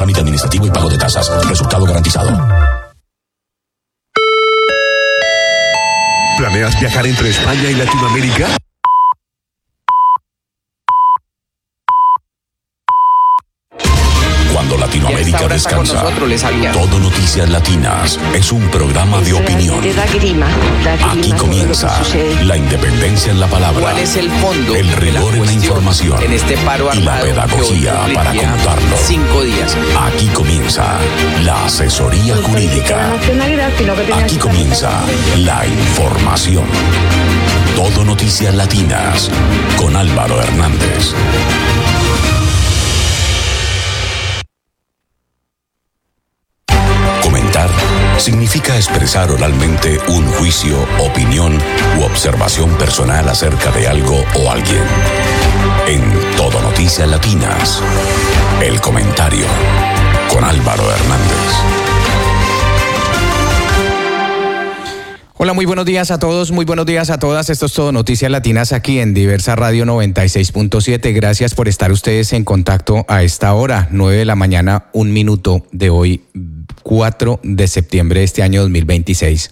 Trámite administrativo y pago de tasas. Resultado garantizado. ¿Planeas viajar entre España y Latinoamérica? Cuando Latinoamérica descansa, Todo Noticias Latinas es un programa de opinión. Aquí comienza la independencia en la palabra. ¿Cuál es el fondo? El rigor en la información. En este paro y la armado pedagogía para contarlo. 5 días. Aquí comienza la asesoría jurídica. Aquí comienza la información. Todo Noticias Latinas con Álvaro Hernández. Comentar significa expresar oralmente un juicio, opinión u observación personal acerca de algo o alguien. En Todo Noticias Latinas, el comentario con Álvaro Hernández. Hola, muy buenos días a todos, muy buenos días a todas. Esto es Todo Noticias Latinas aquí en Diversa Radio 96.7. Gracias por estar ustedes en contacto a esta hora, 9 de la mañana, 1 minuto de hoy, 4 de septiembre de este año 2026.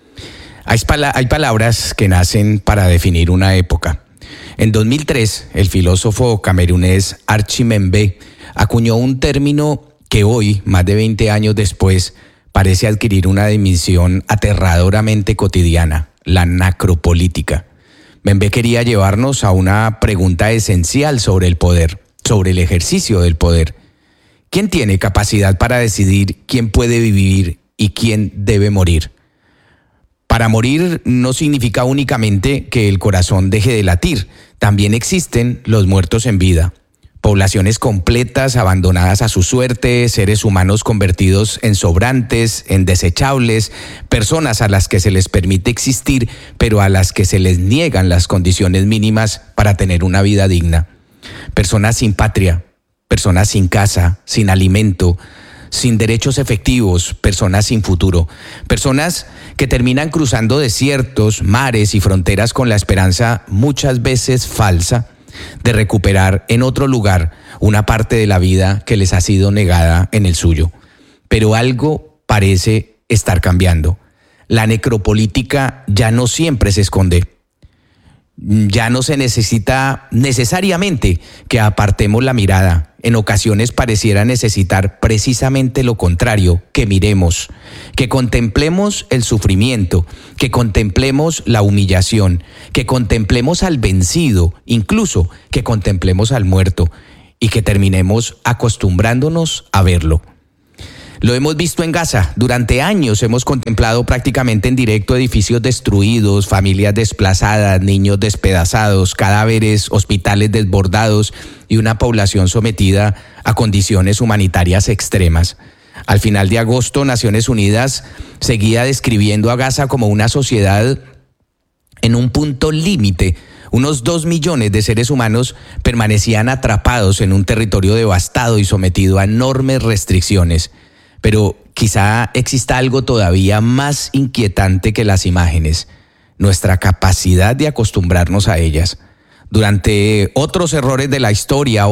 Hay palabras que nacen para definir una época. En 2003, el filósofo camerunés Archie Membe acuñó un término que hoy, más de 20 años después, parece adquirir una dimensión aterradoramente cotidiana: la necropolítica. Membe quería llevarnos a una pregunta esencial sobre el poder, sobre el ejercicio del poder. ¿Quién tiene capacidad para decidir quién puede vivir y quién debe morir? Para morir no significa únicamente que el corazón deje de latir. También existen los muertos en vida. Poblaciones completas abandonadas a su suerte, seres humanos convertidos en sobrantes, en desechables, personas a las que se les permite existir, pero a las que se les niegan las condiciones mínimas para tener una vida digna. Personas sin patria, personas sin casa, sin alimento, sin derechos efectivos, personas sin futuro, personas que terminan cruzando desiertos, mares y fronteras con la esperanza, muchas veces falsa, de recuperar en otro lugar una parte de la vida que les ha sido negada en el suyo. Pero algo parece estar cambiando. La necropolítica ya no siempre se esconde. Ya no se necesita necesariamente que apartemos la mirada. En ocasiones pareciera necesitar precisamente lo contrario, que miremos, que contemplemos el sufrimiento, que contemplemos la humillación, que contemplemos al vencido, incluso que contemplemos al muerto y que terminemos acostumbrándonos a verlo. Lo hemos visto en Gaza. Durante años hemos contemplado prácticamente en directo edificios destruidos, familias desplazadas, niños despedazados, cadáveres, hospitales desbordados y una población sometida a condiciones humanitarias extremas. Al final de agosto, Naciones Unidas seguía describiendo a Gaza como una sociedad en un punto límite. Unos 2 millones de seres humanos permanecían atrapados en un territorio devastado y sometido a enormes restricciones. Pero quizá exista algo todavía más inquietante que las imágenes: nuestra capacidad de acostumbrarnos a ellas. Durante otros horrores de la historia,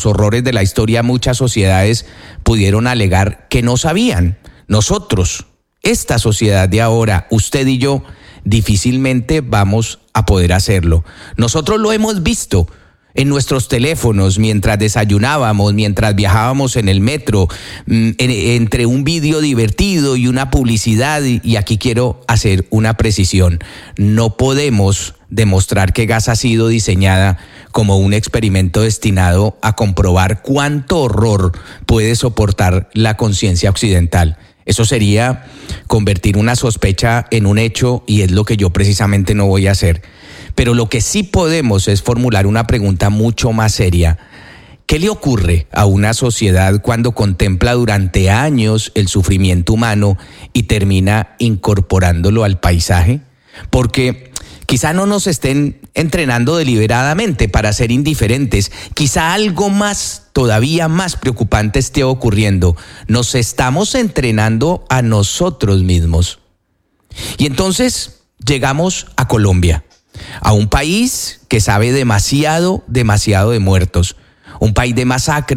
muchas sociedades pudieron alegar que no sabían. Nosotros, esta sociedad de ahora, usted y yo, difícilmente vamos a poder hacerlo. Nosotros lo hemos visto en nuestros teléfonos, mientras desayunábamos, mientras viajábamos en el metro, entre un vídeo divertido y una publicidad. Y aquí quiero hacer una precisión: no podemos demostrar que Gaza ha sido diseñada como un experimento destinado a comprobar cuánto horror puede soportar la conciencia occidental. Eso sería convertir una sospecha en un hecho, y es lo que yo precisamente no voy a hacer. Pero lo que sí podemos es formular una pregunta mucho más seria. ¿Qué le ocurre a una sociedad cuando contempla durante años el sufrimiento humano y termina incorporándolo al paisaje? Porque quizá no nos estén entrenando deliberadamente para ser indiferentes. Quizá algo más, todavía más preocupante esté ocurriendo. Nos estamos entrenando a nosotros mismos. Y entonces llegamos a Colombia, a un país que sabe demasiado de muertos, un país de masacres,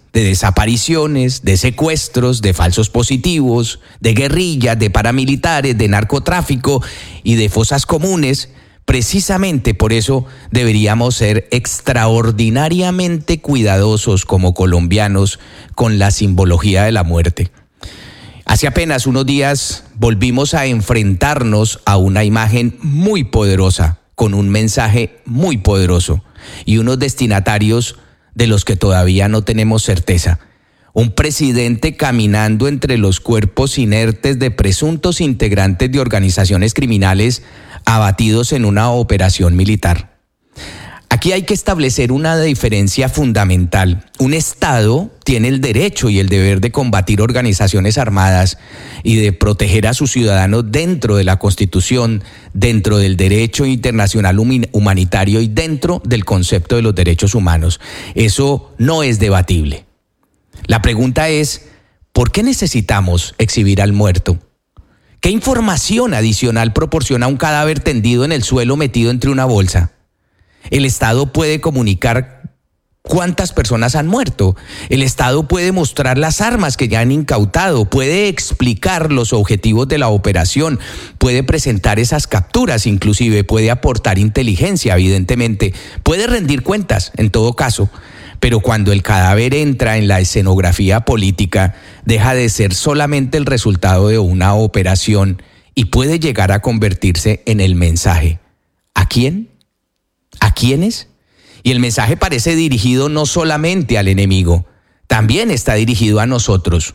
de desapariciones, de secuestros, de falsos positivos, de guerrillas, de paramilitares, de narcotráfico y de fosas comunes. Precisamente por eso deberíamos ser extraordinariamente cuidadosos como colombianos con la simbología de la muerte. Hace apenas unos días volvimos a enfrentarnos a una imagen muy poderosa, con un mensaje muy poderoso y unos destinatarios de los que todavía no tenemos certeza. Un presidente caminando entre los cuerpos inertes de presuntos integrantes de organizaciones criminales abatidos en una operación militar. Aquí hay que establecer una diferencia fundamental. Un Estado tiene el derecho y el deber de combatir organizaciones armadas y de proteger a sus ciudadanos dentro de la Constitución, dentro del derecho internacional humanitario y dentro del concepto de los derechos humanos. Eso no es debatible. La pregunta es, ¿por qué necesitamos exhibir al muerto? ¿Qué información adicional proporciona un cadáver tendido en el suelo metido entre una bolsa? El Estado puede comunicar cuántas personas han muerto. El Estado puede mostrar las armas que ya han incautado, puede explicar los objetivos de la operación, puede presentar esas capturas, inclusive puede aportar inteligencia, evidentemente, puede rendir cuentas en todo caso. Pero cuando el cadáver entra en la escenografía política, deja de ser solamente el resultado de una operación y puede llegar a convertirse en el mensaje. ¿A quién? ¿A quiénes? Y el mensaje parece dirigido no solamente al enemigo, también está dirigido a nosotros.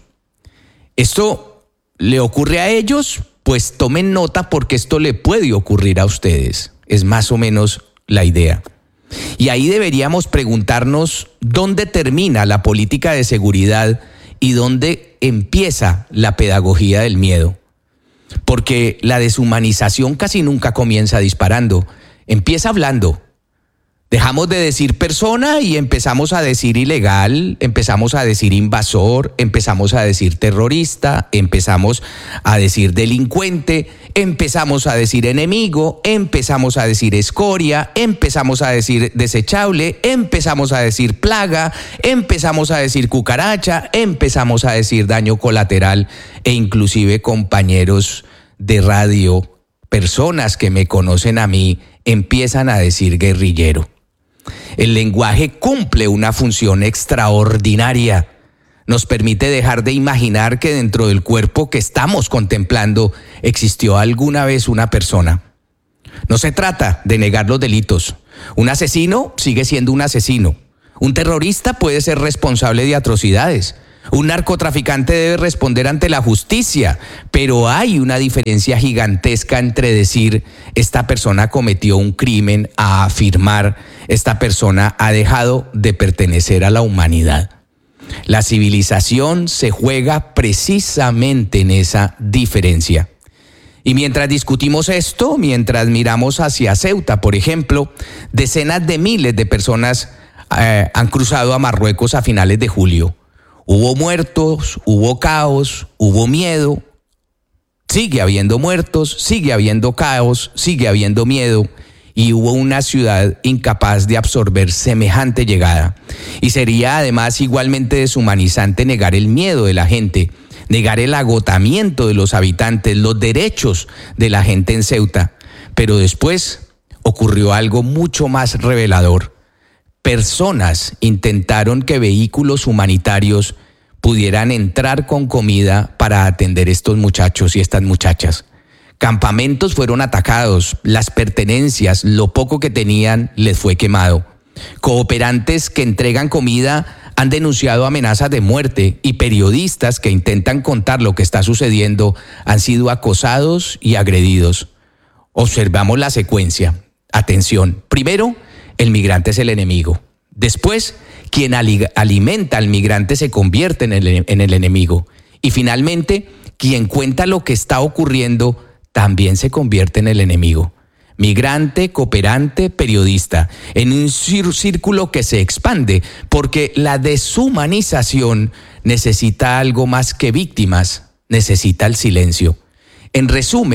¿Esto le ocurre a ellos? Pues tomen nota porque esto le puede ocurrir a ustedes. Es más o menos la idea. Y ahí deberíamos preguntarnos dónde termina la política de seguridad y dónde empieza la pedagogía del miedo. Porque la deshumanización casi nunca comienza disparando, empieza hablando. Dejamos de decir persona y empezamos a decir ilegal, empezamos a decir invasor, empezamos a decir terrorista, empezamos a decir delincuente, empezamos a decir enemigo, empezamos a decir escoria, empezamos a decir desechable, empezamos a decir plaga, empezamos a decir cucaracha, empezamos a decir daño colateral e inclusive compañeros de radio, personas que me conocen a mí, empiezan a decir guerrillero. El lenguaje cumple una función extraordinaria. Nos permite dejar de imaginar que dentro del cuerpo que estamos contemplando existió alguna vez una persona. No se trata de negar los delitos. Un asesino sigue siendo un asesino. Un terrorista puede ser responsable de atrocidades. Un narcotraficante debe responder ante la justicia, pero hay una diferencia gigantesca entre decir esta persona cometió un crimen a afirmar esta persona ha dejado de pertenecer a la humanidad. La civilización se juega precisamente en esa diferencia. Y mientras discutimos esto, mientras miramos hacia Ceuta, por ejemplo, decenas de miles de personas han cruzado a Marruecos a finales de julio. Hubo muertos, hubo caos, hubo miedo. Sigue habiendo muertos, sigue habiendo caos, sigue habiendo miedo. Y hubo una ciudad incapaz de absorber semejante llegada. Y sería además igualmente deshumanizante negar el miedo de la gente, negar el agotamiento de los habitantes, los derechos de la gente en Ceuta. Pero después ocurrió algo mucho más revelador. Personas intentaron que vehículos humanitarios pudieran entrar con comida para atender estos muchachos y estas muchachas. Campamentos fueron atacados, las pertenencias, lo poco que tenían les fue quemado. Cooperantes que entregan comida han denunciado amenazas de muerte y periodistas que intentan contar lo que está sucediendo han sido acosados y agredidos. Observamos la secuencia. Atención. Primero, el migrante es el enemigo. Después, quien alimenta al migrante se convierte en el enemigo. Y finalmente, quien cuenta lo que está ocurriendo también se convierte en el enemigo. Migrante, cooperante, periodista, en un círculo que se expande, porque la deshumanización necesita algo más que víctimas, necesita el silencio. En resumen,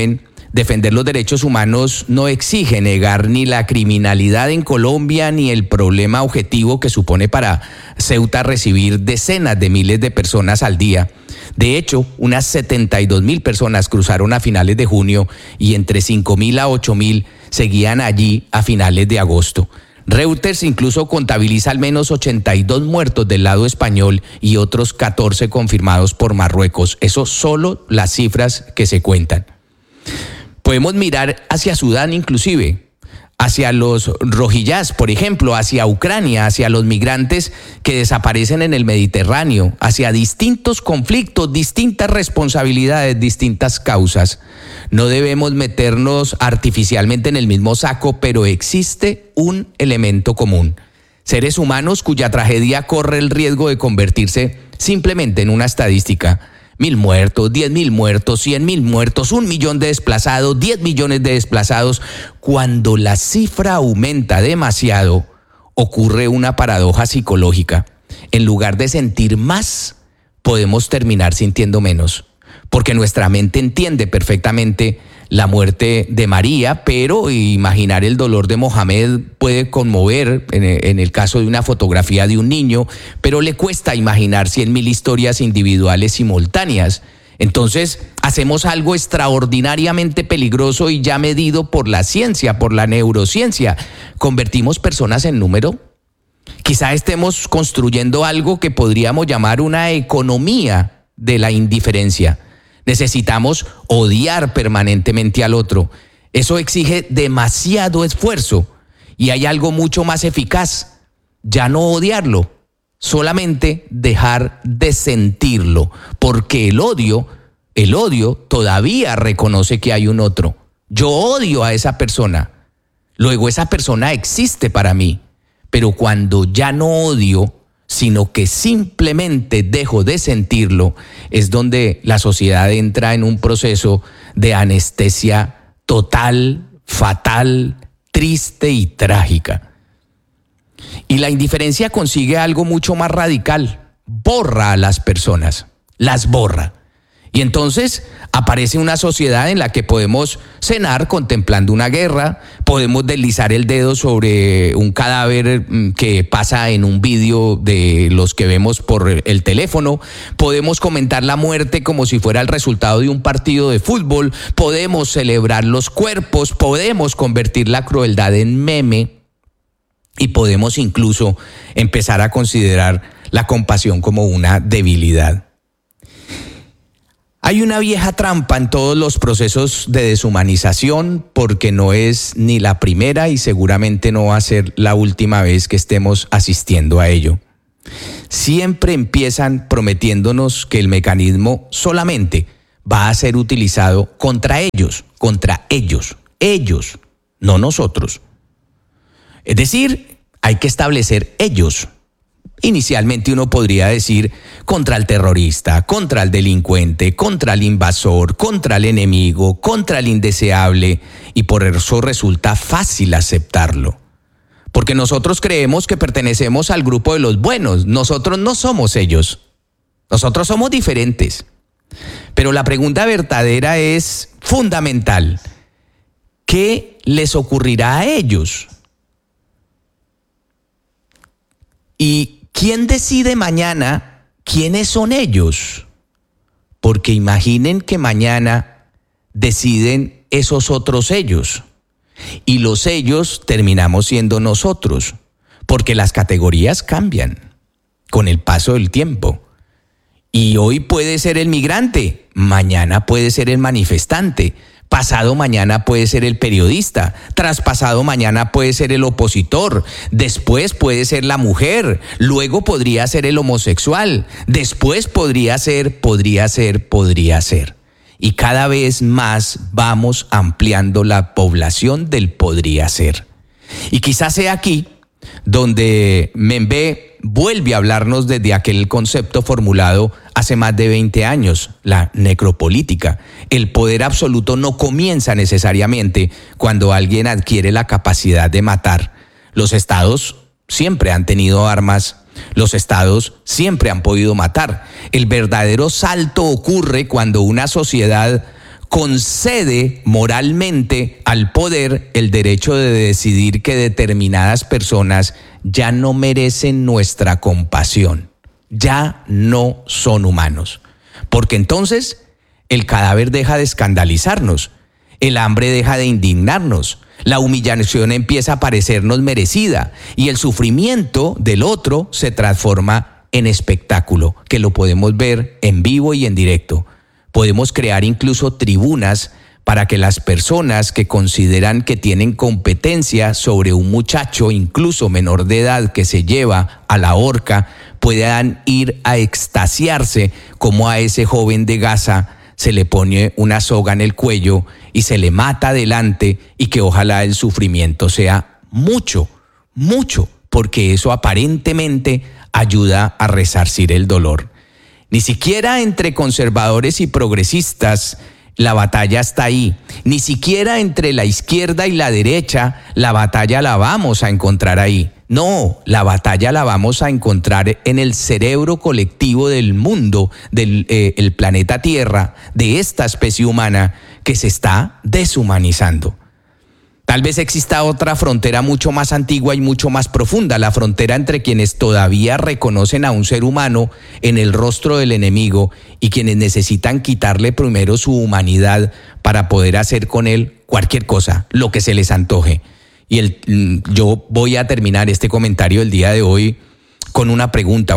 Defender los derechos humanos no exige negar ni la criminalidad en Colombia ni el problema objetivo que supone para Ceuta recibir decenas de miles de personas al día. De hecho, unas 72.000 personas cruzaron a finales de junio y entre 5.000 a 8.000 seguían allí a finales de agosto. Reuters incluso contabiliza al menos 82 muertos del lado español y otros 14 confirmados por Marruecos. Eso solo las cifras que se cuentan. Podemos mirar hacia Sudán inclusive, hacia los rohingás, por ejemplo, hacia Ucrania, hacia los migrantes que desaparecen en el Mediterráneo, hacia distintos conflictos, distintas responsabilidades, distintas causas. No debemos meternos artificialmente en el mismo saco, pero existe un elemento común. Seres humanos cuya tragedia corre el riesgo de convertirse simplemente en una estadística. 1.000 muertos, 10.000 muertos, 100.000 muertos, 1 millón de desplazados, 10 millones de desplazados. Cuando la cifra aumenta demasiado, ocurre una paradoja psicológica. En lugar de sentir más, podemos terminar sintiendo menos. Porque nuestra mente entiende perfectamente la muerte de María, pero imaginar el dolor de Mohamed puede conmover en el caso de una fotografía de un niño, pero le cuesta imaginar 100.000 historias individuales simultáneas. Entonces, hacemos algo extraordinariamente peligroso y ya medido por la ciencia, por la neurociencia. ¿Convertimos personas en número? Quizá estemos construyendo algo que podríamos llamar una economía de la indiferencia. Necesitamos odiar permanentemente al otro. Eso exige demasiado esfuerzo y hay algo mucho más eficaz. Ya no odiarlo, solamente dejar de sentirlo, porque el odio todavía reconoce que hay un otro. Yo odio a esa persona, luego esa persona existe para mí, pero cuando ya no odio, sino que simplemente dejo de sentirlo, es donde la sociedad entra en un proceso de anestesia total, fatal, triste y trágica. Y la indiferencia consigue algo mucho más radical: borra a las personas, las borra. Y entonces aparece una sociedad en la que podemos cenar contemplando una guerra, podemos deslizar el dedo sobre un cadáver que pasa en un vídeo de los que vemos por el teléfono, podemos comentar la muerte como si fuera el resultado de un partido de fútbol, podemos celebrar los cuerpos, podemos convertir la crueldad en meme y podemos incluso empezar a considerar la compasión como una debilidad. Hay una vieja trampa en todos los procesos de deshumanización, porque no es ni la primera y seguramente no va a ser la última vez que estemos asistiendo a ello. Siempre empiezan prometiéndonos que el mecanismo solamente va a ser utilizado contra ellos, no nosotros. Es decir, hay que establecer ellos. Inicialmente uno podría decir contra el terrorista, contra el delincuente, contra el invasor, contra el enemigo, contra el indeseable, y por eso resulta fácil aceptarlo. Porque nosotros creemos que pertenecemos al grupo de los buenos, nosotros no somos ellos, nosotros somos diferentes. Pero la pregunta verdadera es fundamental: ¿qué les ocurrirá a ellos? ¿Y quién decide mañana quiénes son ellos? Porque imaginen que mañana deciden esos otros ellos. Y los ellos terminamos siendo nosotros, porque las categorías cambian con el paso del tiempo. Y hoy puede ser el migrante, mañana puede ser el manifestante, pasado mañana puede ser el periodista, traspasado mañana puede ser el opositor, después puede ser la mujer, luego podría ser el homosexual, después podría ser. Y cada vez más vamos ampliando la población del podría ser. Y quizás sea aquí donde Membe vuelve a hablarnos desde aquel concepto formulado hace más de 20 años, la necropolítica. El poder absoluto no comienza necesariamente cuando alguien adquiere la capacidad de matar. Los estados siempre han tenido armas, los estados siempre han podido matar. El verdadero salto ocurre cuando una sociedad concede moralmente al poder el derecho de decidir que determinadas personas ya no merecen nuestra compasión, ya no son humanos. Porque entonces el cadáver deja de escandalizarnos, el hambre deja de indignarnos, la humillación empieza a parecernos merecida y el sufrimiento del otro se transforma en espectáculo, que lo podemos ver en vivo y en directo. Podemos crear incluso tribunas para que las personas que consideran que tienen competencia sobre un muchacho, incluso menor de edad, que se lleva a la horca, puedan ir a extasiarse como a ese joven de Gaza se le pone una soga en el cuello y se le mata adelante, y que ojalá el sufrimiento sea mucho, porque eso aparentemente ayuda a resarcir el dolor. Ni siquiera entre conservadores y progresistas la batalla está ahí. Ni siquiera entre la izquierda y la derecha la batalla la vamos a encontrar ahí. No, la batalla la vamos a encontrar en el cerebro colectivo del mundo, el planeta Tierra, de esta especie humana que se está deshumanizando. Tal vez exista otra frontera mucho más antigua y mucho más profunda, la frontera entre quienes todavía reconocen a un ser humano en el rostro del enemigo y quienes necesitan quitarle primero su humanidad para poder hacer con él cualquier cosa, lo que se les antoje. Yo voy a terminar este comentario del día de hoy con una pregunta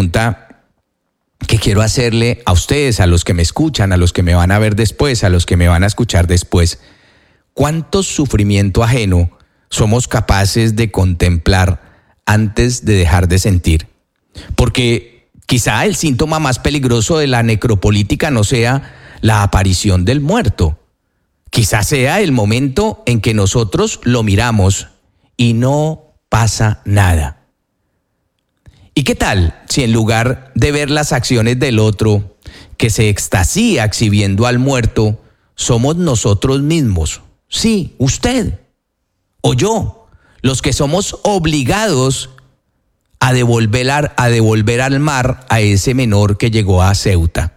que quiero hacerle a ustedes, a los que me escuchan, a los que me van a ver después, a los que me van a escuchar después. ¿Cuánto sufrimiento ajeno somos capaces de contemplar antes de dejar de sentir? Porque quizá el síntoma más peligroso de la necropolítica no sea la aparición del muerto. Quizá sea el momento en que nosotros lo miramos y no pasa nada. ¿Y qué tal si en lugar de ver las acciones del otro que se extasía exhibiendo al muerto, somos nosotros mismos? Sí, usted o yo, los que somos obligados a devolver al mar a ese menor que llegó a Ceuta.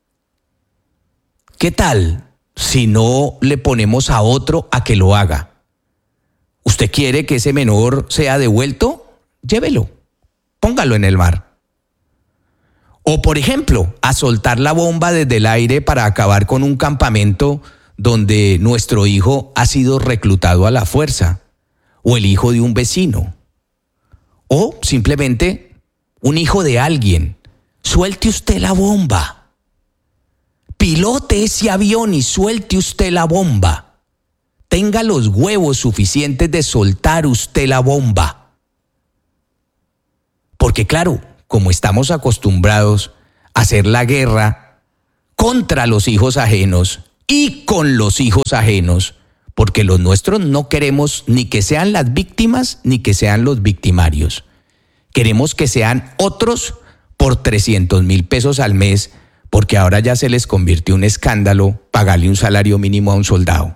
¿Qué tal si no le ponemos a otro a que lo haga? ¿Usted quiere que ese menor sea devuelto? Llévelo, póngalo en el mar. O, por ejemplo, a soltar la bomba desde el aire para acabar con un campamento donde nuestro hijo ha sido reclutado a la fuerza, o el hijo de un vecino, o simplemente un hijo de alguien. Suelte usted la bomba. Pilote ese avión y suelte usted la bomba. Tenga los huevos suficientes de soltar usted la bomba. Porque claro, como estamos acostumbrados a hacer la guerra contra los hijos ajenos y con los hijos ajenos, porque los nuestros no queremos ni que sean las víctimas ni que sean los victimarios. Queremos que sean otros por 300,000 pesos al mes, porque ahora ya se les convirtió un escándalo pagarle un salario mínimo a un soldado.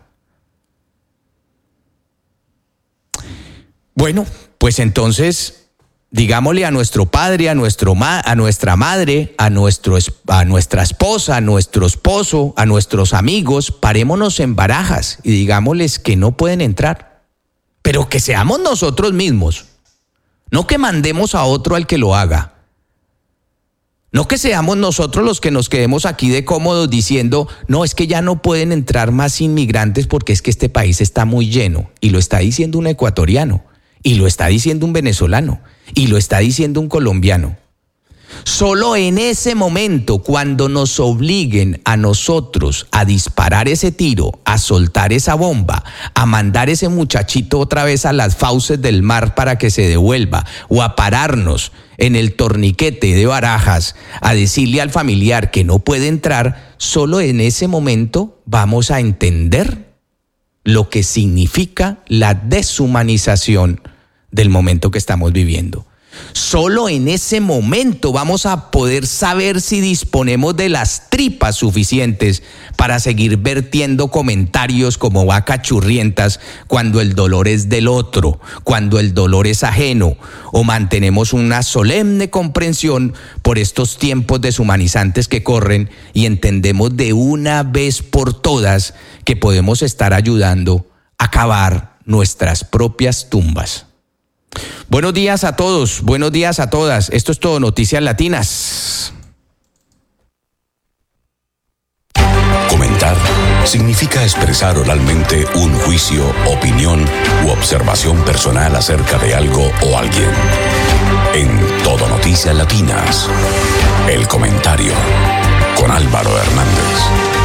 Bueno, pues entonces digámosle a nuestro padre, a nuestra madre, a nuestra esposa, a nuestro esposo, a nuestros amigos, parémonos en barajas y digámosles que no pueden entrar, pero que seamos nosotros mismos, no que mandemos a otro al que lo haga, no que seamos nosotros los que nos quedemos aquí de cómodos diciendo, no, es que ya no pueden entrar más inmigrantes porque es que este país está muy lleno, y lo está diciendo un ecuatoriano, y lo está diciendo un venezolano, y lo está diciendo un colombiano. Solo en ese momento, cuando nos obliguen a nosotros a disparar ese tiro, a soltar esa bomba, a mandar ese muchachito otra vez a las fauces del mar para que se devuelva, o a pararnos en el torniquete de Barajas a decirle al familiar que no puede entrar, solo en ese momento vamos a entender lo que significa la deshumanización del momento que estamos viviendo. Solo en ese momento vamos a poder saber si disponemos de las tripas suficientes para seguir vertiendo comentarios como vacas churrientas cuando el dolor es del otro, cuando el dolor es ajeno, o mantenemos una solemne comprensión por estos tiempos deshumanizantes que corren y entendemos de una vez por todas que podemos estar ayudando a cavar nuestras propias tumbas. Buenos días a todos, buenos días a todas. Esto es todo Noticias Latinas. Comentar significa expresar oralmente un juicio, opinión u observación personal acerca de algo o alguien. En todo Noticias Latinas, el comentario con Álvaro Hernández.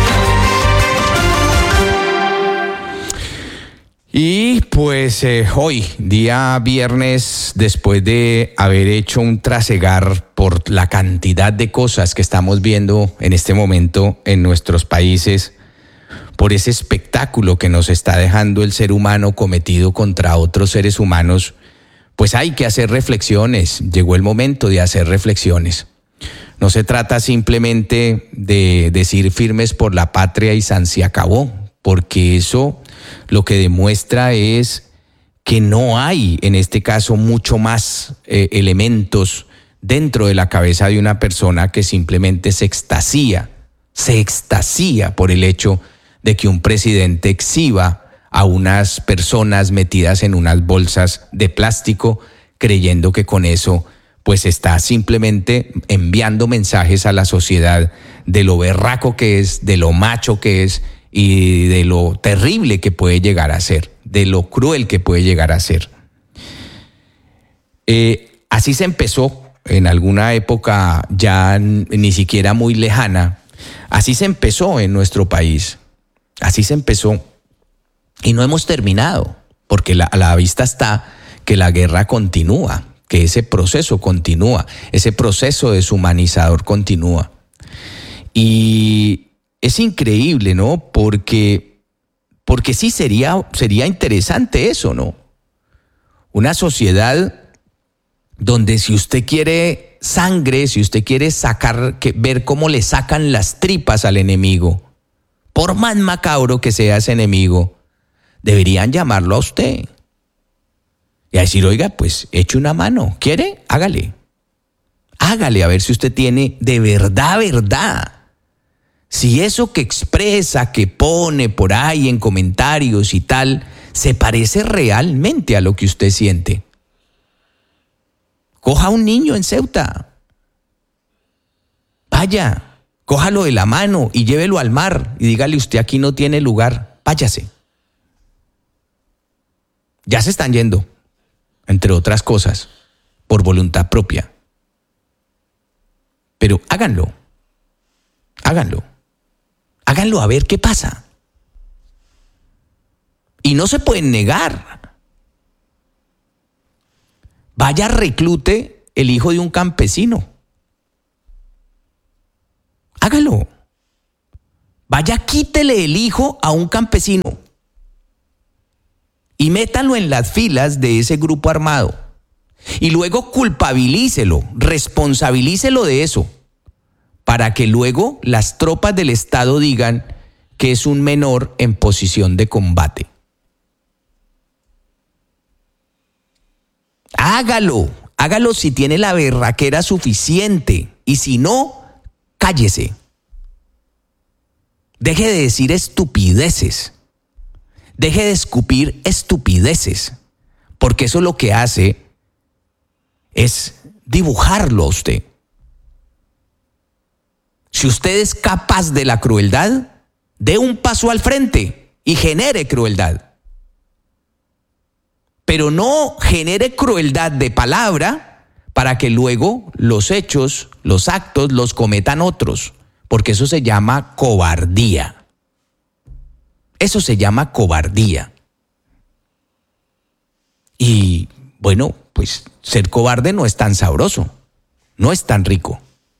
Y pues hoy, día viernes, después de haber hecho un trasegar por la cantidad de cosas que estamos viendo en este momento en nuestros países, por ese espectáculo que nos está dejando el ser humano cometido contra otros seres humanos, pues hay que hacer reflexiones. Llegó el momento de hacer reflexiones. No se trata simplemente de decir firmes por la patria y san se acabó, porque eso lo que demuestra es que no hay, en este caso, mucho más elementos dentro de la cabeza de una persona que simplemente se extasía por el hecho de que un presidente exhiba a unas personas metidas en unas bolsas de plástico, creyendo que con eso pues está simplemente enviando mensajes a la sociedad de lo berraco que es, de lo macho que es, y de lo terrible que puede llegar a ser, de lo cruel que puede llegar a ser. Así se empezó en alguna época ya ni siquiera muy lejana, así se empezó en nuestro país, así se empezó y no hemos terminado, porque a la vista está que la guerra continúa, que ese proceso continúa, ese proceso deshumanizador continúa. Y es increíble, ¿no? Porque sí sería interesante eso, ¿no? Una sociedad donde si usted quiere sangre, si usted quiere ver cómo le sacan las tripas al enemigo, por más macabro que sea ese enemigo, deberían llamarlo a usted. Y a decir, oiga, pues eche una mano. ¿Quiere? Hágale. Hágale a ver si usted tiene de verdad. Si eso que expresa, que pone por ahí en comentarios y tal, se parece realmente a lo que usted siente. Coja a un niño en Ceuta. Vaya, cójalo de la mano y llévelo al mar y dígale, usted aquí no tiene lugar, váyase. Ya se están yendo, entre otras cosas, por voluntad propia. Pero háganlo. Háganlo a ver qué pasa. Y no se pueden negar. Vaya, reclute el hijo de un campesino. Hágalo. Vaya, quítele el hijo a un campesino. Y métalo en las filas de ese grupo armado. Y luego culpabilícelo, responsabilícelo de eso, para que luego las tropas del Estado digan que es un menor en posición de combate. Hágalo si tiene la berraquera suficiente, y si no, cállese. Deje de decir estupideces, deje de escupir estupideces, porque eso lo que hace es dibujarlo a usted. Si usted es capaz de la crueldad, dé un paso al frente y genere crueldad. Pero no genere crueldad de palabra para que luego los hechos, los actos, los cometan otros, porque eso se llama cobardía. Eso se llama cobardía. Y bueno, pues ser cobarde no es tan sabroso, no es tan rico.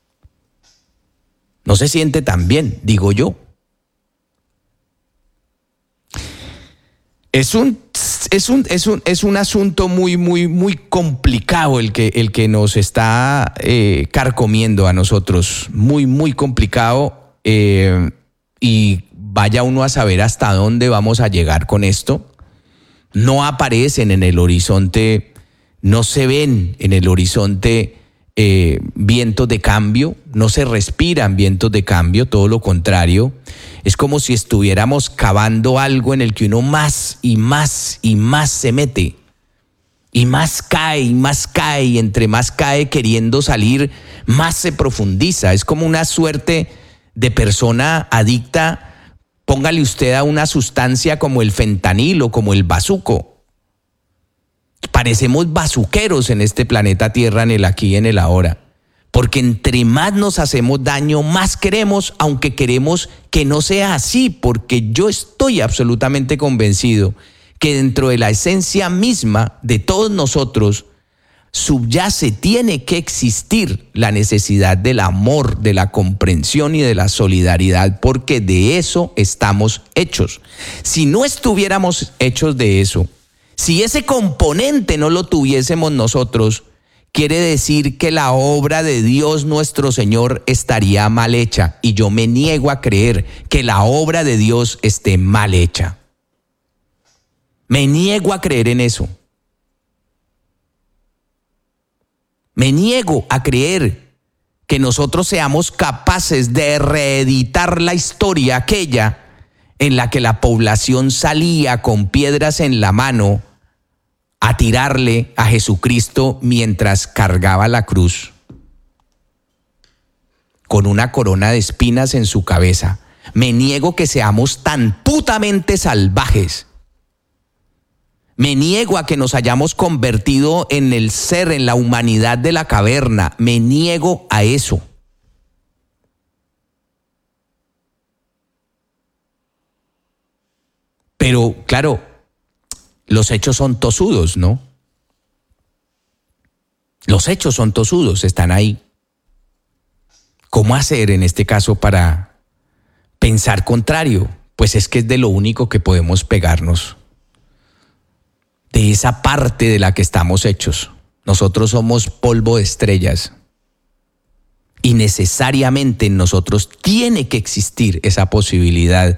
No se siente tan bien, digo yo. Es Es un asunto muy complicado el que nos está carcomiendo a nosotros. Muy complicado. Y vaya uno a saber hasta dónde vamos a llegar con esto. No aparecen en el horizonte, no se ven en el horizonte vientos de cambio, no se respiran vientos de cambio, todo lo contrario. Es como si estuviéramos cavando algo en el que uno más y más se mete. Y más cae, y entre más cae queriendo salir, más se profundiza. Es como una suerte de persona adicta. Póngale usted a una sustancia como el fentanilo, como el bazuco. Parecemos bazuqueros en este planeta Tierra, en el aquí y en el ahora. Porque entre más nos hacemos daño, más queremos, aunque queremos que no sea así, porque yo estoy absolutamente convencido que dentro de la esencia misma de todos nosotros subyace, tiene que existir la necesidad del amor, de la comprensión y de la solidaridad, porque de eso estamos hechos. Si no estuviéramos hechos de eso, si ese componente no lo tuviésemos nosotros, quiere decir que la obra de Dios nuestro Señor estaría mal hecha, y yo me niego a creer que la obra de Dios esté mal hecha. Me niego a creer en eso. Me niego a creer que nosotros seamos capaces de reeditar la historia aquella en la que la población salía con piedras en la mano a tirarle a Jesucristo mientras cargaba la cruz, con una corona de espinas en su cabeza. Me niego que seamos tan putamente salvajes. Me niego a que nos hayamos convertido en el ser, en la humanidad de la caverna. Me niego a eso. Pero, claro, los hechos son tosudos, ¿no? Los hechos son tosudos, están ahí. ¿Cómo hacer en este caso para pensar contrario? Pues es que es de lo único que podemos pegarnos. De esa parte de la que estamos hechos. Nosotros somos polvo de estrellas. Y necesariamente en nosotros tiene que existir esa posibilidad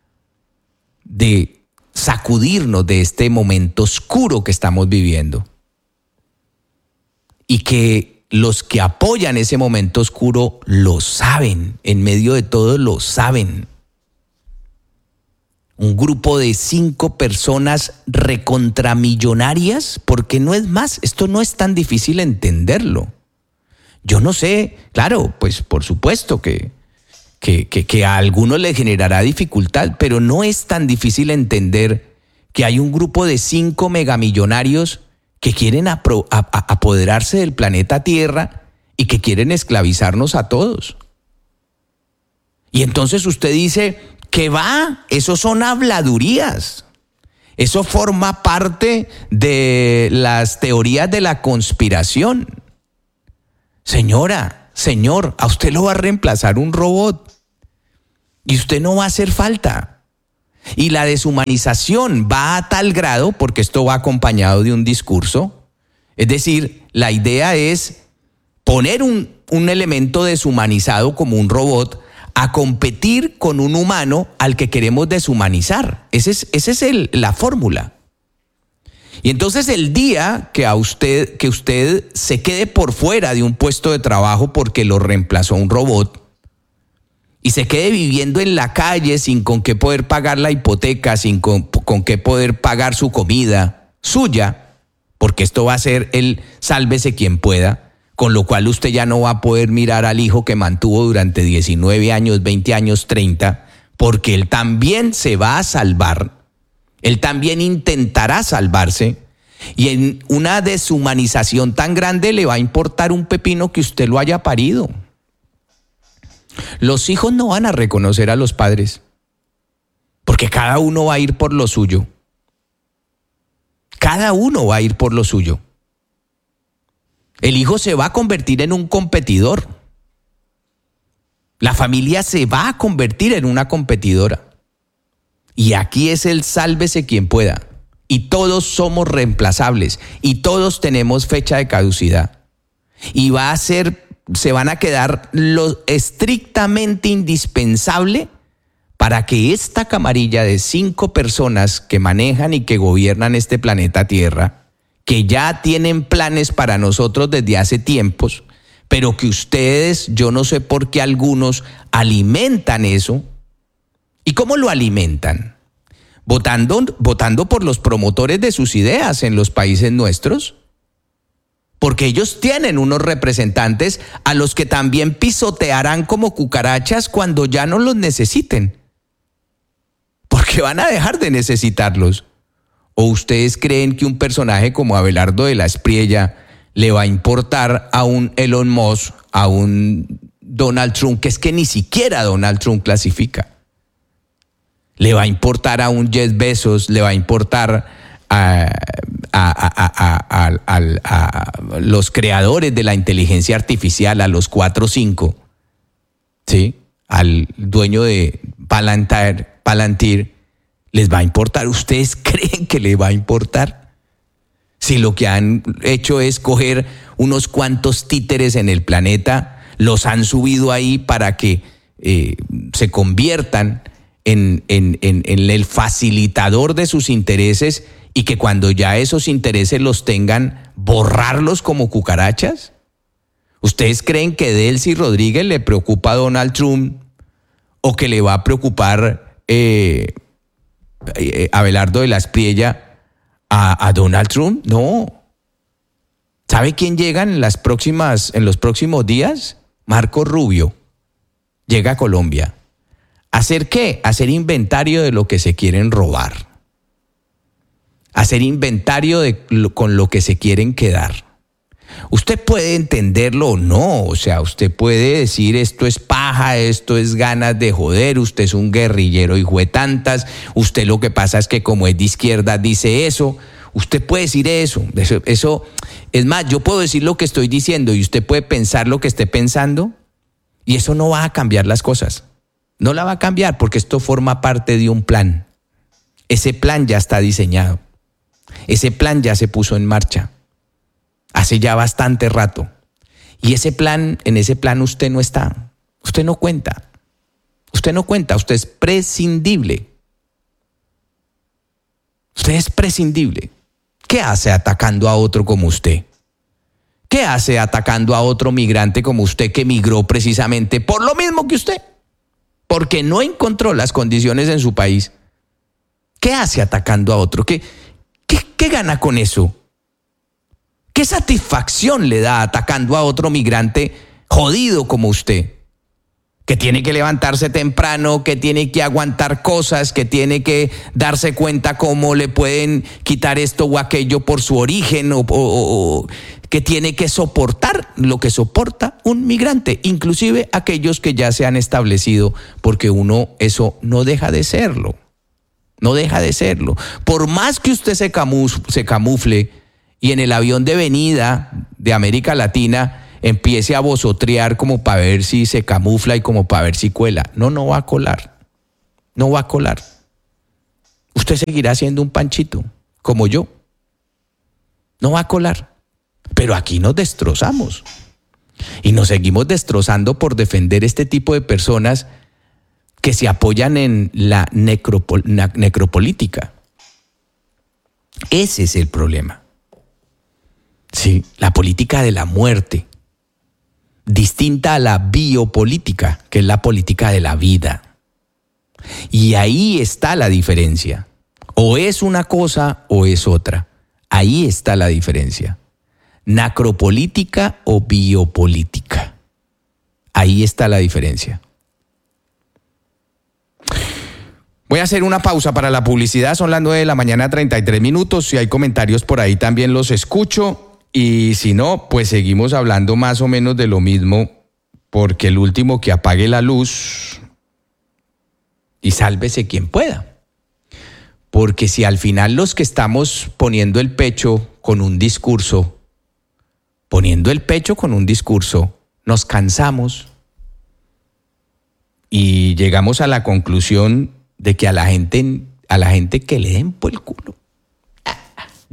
de sacudirnos de este momento oscuro que estamos viviendo. Y que los que apoyan ese momento oscuro lo saben, en medio de todo lo saben. Un grupo de 5 personas recontramillonarias, porque no es más, esto no es tan difícil entenderlo. Yo no sé, claro, pues por supuesto que a algunos les generará dificultad, pero no es tan difícil entender que hay un grupo de 5 megamillonarios que quieren apoderarse del planeta Tierra y que quieren esclavizarnos a todos. Y entonces usted dice, ¿qué va? Eso son habladurías. Eso forma parte de las teorías de la conspiración. Señora, señor, a usted lo va a reemplazar un robot. Y usted no va a hacer falta. Y la deshumanización va a tal grado, porque esto va acompañado de un discurso. Es decir, la idea es poner un elemento deshumanizado como un robot a competir con un humano al que queremos deshumanizar. Esa es la fórmula. Y entonces el día que usted se quede por fuera de un puesto de trabajo porque lo reemplazó un robot, y se quede viviendo en la calle sin con qué poder pagar la hipoteca, sin con qué poder pagar su comida suya, porque esto va a ser el sálvese quien pueda, con lo cual usted ya no va a poder mirar al hijo que mantuvo durante 19 años, 20 años, 30, porque él también se va a salvar, él también intentará salvarse, y en una deshumanización tan grande le va a importar un pepino que usted lo haya parido. Los hijos no van a reconocer a los padres, porque cada uno va a ir por lo suyo. Cada uno va a ir por lo suyo. El hijo se va a convertir en un competidor. La familia se va a convertir en una competidora. Y aquí es el sálvese quien pueda. y todos somos reemplazables y todos tenemos fecha de caducidad. Y se van a quedar lo estrictamente indispensable para que esta camarilla de 5 personas que manejan y que gobiernan este planeta Tierra, que ya tienen planes para nosotros desde hace tiempos, pero que ustedes, yo no sé por qué algunos alimentan eso. ¿Y cómo lo alimentan? Votando por los promotores de sus ideas en los países nuestros. Porque ellos tienen unos representantes a los que también pisotearán como cucarachas cuando ya no los necesiten. Porque van a dejar de necesitarlos. ¿O ustedes creen que un personaje como Abelardo de la Espriella le va a importar a un Elon Musk, a un Donald Trump, que es que ni siquiera Donald Trump clasifica? Le va a importar a un Jeff Bezos, le va a importar a los creadores de la inteligencia artificial, a los 4 o 5, ¿sí? Al dueño de Palantir, ¿les va a importar? ¿Ustedes creen que le va a importar? Si lo que han hecho es coger unos cuantos títeres en el planeta, los han subido ahí para que se conviertan en el facilitador de sus intereses y que cuando ya esos intereses los tengan, borrarlos como cucarachas. ¿Ustedes creen que Delcy Rodríguez le preocupa a Donald Trump o que le va a preocupar Abelardo de la Espriella a Donald Trump? No. ¿Sabe quién llega en los próximos días? Marco Rubio llega a Colombia. ¿Hacer qué? Hacer inventario de lo que se quieren robar. Hacer inventario con lo que se quieren quedar. Usted puede entenderlo o no, o sea, usted puede decir esto es paja, esto es ganas de joder, usted es un guerrillero hijo de tantas, usted lo que pasa es que como es de izquierda dice eso, usted puede decir eso, es más, yo puedo decir lo que estoy diciendo y usted puede pensar lo que esté pensando y eso no va a cambiar las cosas. No la va a cambiar porque esto forma parte de un plan. Ese plan ya está diseñado. Ese plan ya se puso en marcha. Hace ya bastante rato. Y en ese plan usted no está. Usted no cuenta. Usted es prescindible. Usted es prescindible. ¿Qué hace atacando a otro como usted? ¿Qué hace atacando a otro migrante como usted que migró precisamente por lo mismo que usted? Porque no encontró las condiciones en su país. ¿Qué hace atacando a otro? ¿Qué gana con eso? ¿Qué satisfacción le da atacando a otro migrante jodido como usted? Que tiene que levantarse temprano, que tiene que aguantar cosas, que tiene que darse cuenta cómo le pueden quitar esto o aquello por su origen, o que tiene que soportar lo que soporta un migrante, inclusive aquellos que ya se han establecido, porque uno eso no deja de serlo. No deja de serlo. Por más que usted se camufle y en el avión de venida de América Latina empiece a vosotrear como para ver si se camufla y como para ver si cuela. No va a colar. No va a colar. Usted seguirá siendo un panchito, como yo. No va a colar. Pero aquí nos destrozamos. Y nos seguimos destrozando por defender este tipo de personas que se apoyan en la necropolítica. Ese es el problema. Sí, la política de la muerte, distinta a la biopolítica, que es la política de la vida. Y ahí está la diferencia. O es una cosa o es otra. Ahí está la diferencia. Necropolítica o biopolítica. Ahí está la diferencia. Voy a hacer una pausa para la publicidad, son las 9:33 a.m. Si hay comentarios por ahí también los escucho y si no, pues seguimos hablando más o menos de lo mismo, porque el último que apague la luz y sálvese quien pueda. Porque si al final los que estamos poniendo el pecho con un discurso, nos cansamos y llegamos a la conclusión de que a la gente que le den por el culo,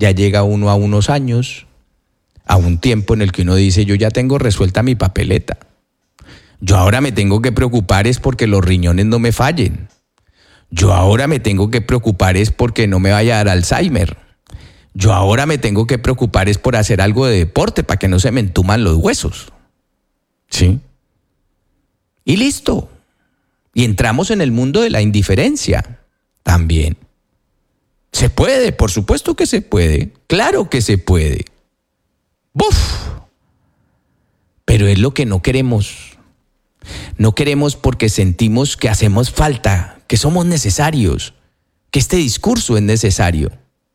ya llega uno a unos años, a un tiempo en el que uno dice, yo ya tengo resuelta mi papeleta. Yo ahora me tengo que preocupar es porque los riñones no me fallen. Yo ahora me tengo que preocupar es porque no me vaya a dar Alzheimer. Yo ahora me tengo que preocupar es por hacer algo de deporte para que no se me entuman los huesos. ¿Sí? Y listo. Y entramos en el mundo de la indiferencia también. Se puede, por supuesto que se puede. Claro que se puede. ¡Buf! Pero es lo que no queremos. No queremos porque sentimos que hacemos falta, que somos necesarios, que este discurso es necesario.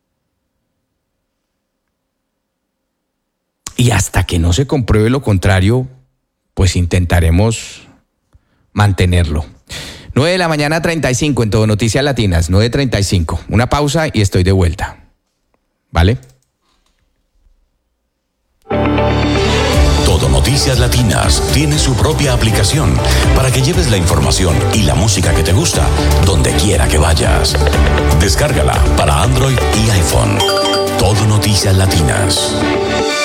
Y hasta que no se compruebe lo contrario, pues intentaremos mantenerlo. 9:35 en Todo Noticias Latinas, 9:35. Una pausa y estoy de vuelta. ¿Vale? Todo Noticias Latinas tiene su propia aplicación para que lleves la información y la música que te gusta donde quiera que vayas. Descárgala para Android y iPhone. Todo Noticias Latinas.